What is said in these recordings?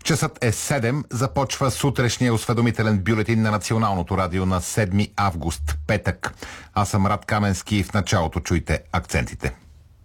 Часът е 7. Започва сутрешния осведомителен бюлетин на Националното радио на 7 август, петък. Аз съм Рад Каменски и в началото чуйте акцентите.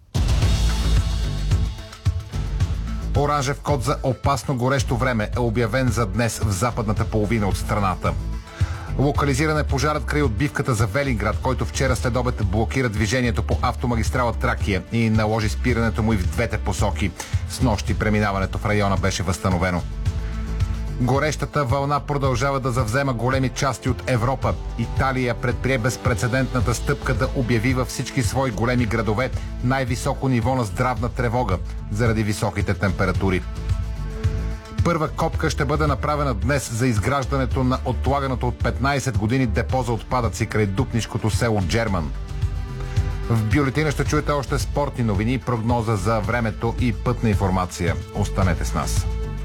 Оранжев код за опасно горещо време е обявен за днес в западната половина от страната. Локализиран е пожарът край отбивката за Велинград, който вчера следобед блокира движението по автомагистрала Тракия и наложи спирането му и в двете посоки. Снощи преминаването в района беше възстановено. Горещата вълна продължава да завзема големи части от Европа. Италия предприе безпрецедентната стъпка да обяви във всички свои големи градове най-високо ниво на здравна тревога заради високите температури. Първа копка ще бъде направена днес за изграждането на отлаганото от 15 години депо за отпадъци край дупнишкото село Джерман. В бюлетина ще чуете още спортни новини, прогноза за времето и пътна информация. Останете с нас.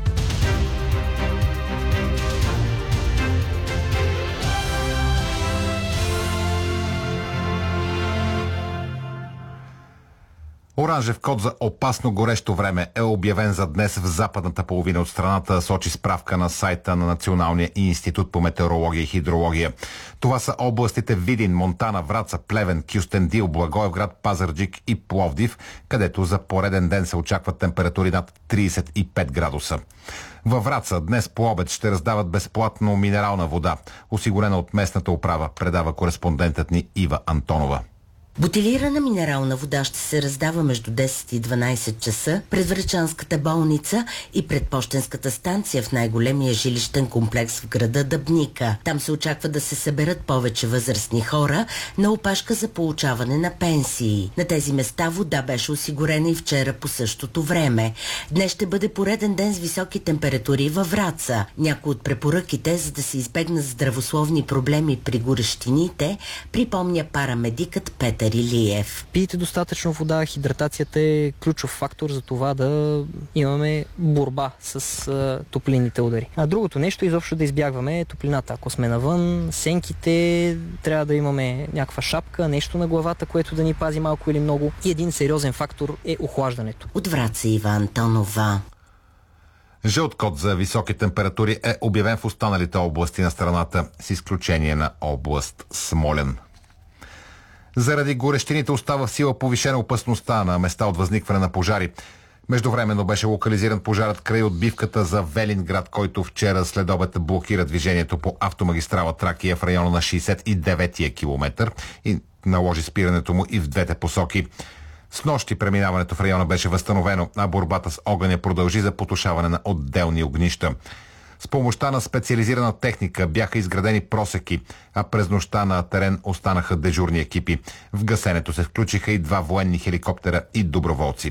Оранжев код за опасно горещо време е обявен за днес в западната половина от страната, сочи справка на сайта на Националния институт по метеорология и хидрология. Това са областите Видин, Монтана, Враца, Плевен, Кюстендил, Благоевград, Пазарджик и Пловдив, където за пореден ден се очакват температури над 35 градуса. Във Враца днес по обед ще раздават безплатно минерална вода, осигурена от местната управа, предава кореспондентът ни Ива Антонова. Бутилирана минерална вода ще се раздава между 10 и 12 часа пред Врачанската болница и пред пощенската станция в най-големия жилищен комплекс в града Дъбника. Там се очаква да се съберат повече възрастни хора на опашка за получаване на пенсии. На тези места вода беше осигурена и вчера по същото време. Днес ще бъде пореден ден с високи температури във Враца. Някои от препоръките, за да се избегнат здравословни проблеми при горещините, припомня парамедикът Петър Илиев. Пийте достатъчно вода, хидратацията е ключов фактор за това да имаме борба с топлинните удари. А другото нещо е изобщо да избягваме топлината. Ако сме навън, сенките, трябва да имаме някаква шапка, нещо на главата, което да ни пази малко или много. И един сериозен фактор е охлаждането. От Враца Ива Антонова. Жълт код за високи температури е обявен в останалите области на страната, с изключение на област Смолян. Заради горещините остава в сила повишена опасността на места от възникване на пожари. Междувременно беше локализиран пожарът край отбивката за Велинград, който вчера следобед блокира движението по автомагистрала Тракия в района на 69-я километър и наложи спирането му и в двете посоки. Снощи преминаването в района беше възстановено, а борбата с огъня продължи за потушаване на отделни огнища. С помощта на специализирана техника бяха изградени просеки, а през нощта на терен останаха дежурни екипи. В гасенето се включиха и 2 военни хеликоптера и доброволци.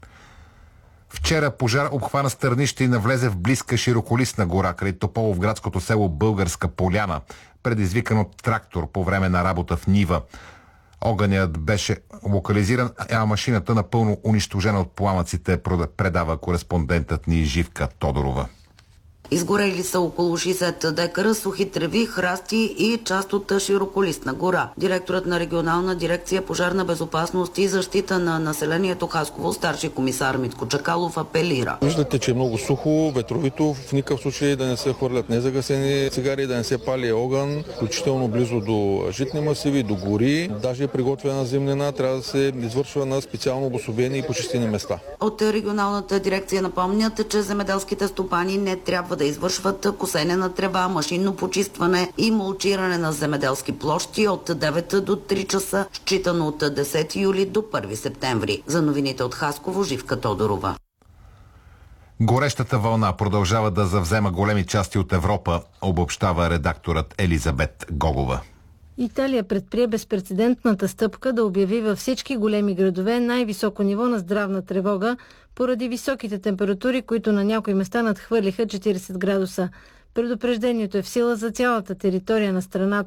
Вчера пожар обхвана Стърнище и навлезе в близка широколистна гора край Тополовградското село Българска поляна, предизвикан от трактор по време на работа в нива. Огънят беше локализиран, а машината напълно унищожена от пламъците, предава кореспондентът ни Живка Тодорова. Изгорели са около 60 декара сухи треви, храсти и част от широколистна гора. Директорът на регионална дирекция пожарна безопасност и защита на населението Хасково, старши комисар Митко Чакалов, апелира. Виждате, че е много сухо, ветровито, в никакъв случай да не се хвърлят незагасени цигари, да не се пали огън, включително близо до житни масиви, до гори. Даже приготвена зимнина трябва да се извършва на специално обособени и почистени места. От регионалната дирекция напомнят, че земеделските стопани не трябва да извършват косене на трева, машинно почистване и мулчиране на земеделски площи от 9 до 3 часа, считано от 10 юли до 1 септември. За новините от Хасково, Живка Тодорова. Горещата вълна продължава да завзема големи части от Европа, обобщава редакторът Елизабет Гогова. Италия предприе безпрецедентната стъпка да обяви във всички големи градове най-високо ниво на здравна тревога поради високите температури, които на някои места надхвърлиха 40 градуса. Предупреждението е в сила за цялата територия на страната.